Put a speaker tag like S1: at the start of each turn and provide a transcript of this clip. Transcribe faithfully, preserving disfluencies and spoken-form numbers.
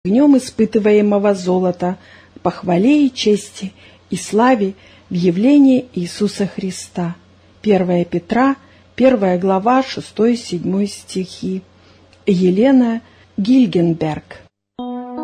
S1: огнем испытываемого золота, к похвале и чести и славе в явлении Иисуса Христа. первое Петра, первая глава, шестой-седьмой стихи. Елена Гильгенберг.